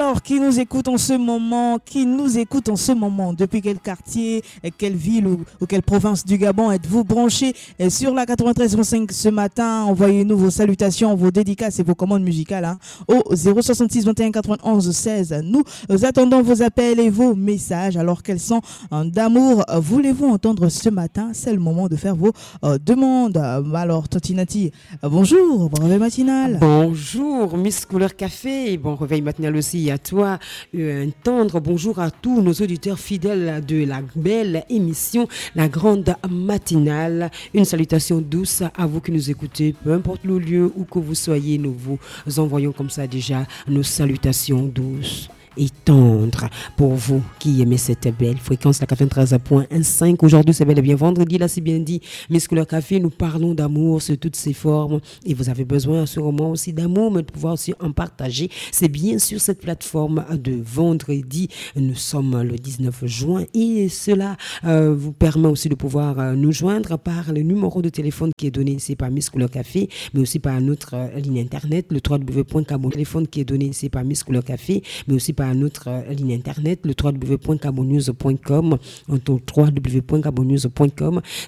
Alors, qui nous écoute en ce moment, depuis quel quartier, quelle ville ou quelle province du Gabon êtes-vous branché sur la 93.5 ce matin? Envoyez-nous vos salutations, vos dédicaces et vos commandes musicales au 066 21 91 16. Nous attendons vos appels et vos messages. Alors, quels sont d'amour voulez-vous entendre ce matin? C'est le moment de faire vos demandes. Alors, Totinati, bonjour, bon réveil matinal. Bonjour, Miss Couleur Café, bon réveil matinal aussi à toi. Un tendre bonjour à tous nos auditeurs fidèles de la belle émission, la grande matinale. Une salutation douce à vous qui nous écoutez, peu importe le lieu où que vous soyez, nous vous envoyons comme ça déjà nos salutations douces et tendre pour vous qui aimez cette belle fréquence, la 93.5. Aujourd'hui, c'est bel et bien vendredi, là, c'est bien dit. Miss Couleur Café, nous parlons d'amour sous toutes ses formes. Et vous avez besoin sûrement aussi d'amour, mais de pouvoir aussi en partager. C'est bien sûr cette plateforme de vendredi. Nous sommes le 19 juin et cela vous permet aussi de pouvoir nous joindre par le numéro de téléphone qui est donné ici par Miss Couleur Café, mais aussi par notre ligne internet, le www.cabon. Téléphone qui est donné ici par Miss Couleur Café, mais aussi par notre ligne internet, le www.cabonnews.com, www.cabonnews.com.